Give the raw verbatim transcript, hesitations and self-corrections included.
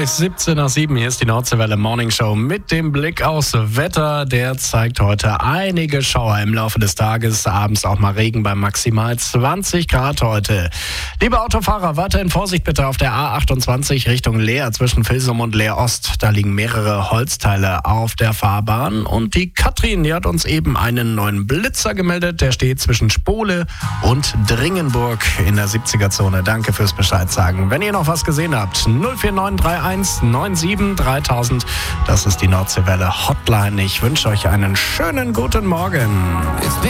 gleich siebzehn nach sieben. Hier ist die Nordseewelle Morning Show mit dem Blick aufs Wetter. Der zeigt heute einige Schauer im Laufe des Tages. Abends auch mal Regen bei maximal zwanzig Grad heute. Liebe Autofahrer, weiterhin Vorsicht bitte auf der A achtundzwanzig Richtung Leer zwischen Vilsum und Leer Ost. Da liegen mehrere Holzteile auf der Fahrbahn. Und die Katrin, die hat uns eben einen neuen Blitzer gemeldet. Der steht zwischen Spole und Dringenburg in der siebziger-Zone. Danke fürs Bescheid sagen. Wenn ihr noch was gesehen habt, null vier neun drei eins neun sieben dreitausend. Das ist die Nordseewelle Hotline. Ich wünsche euch einen schönen guten Morgen.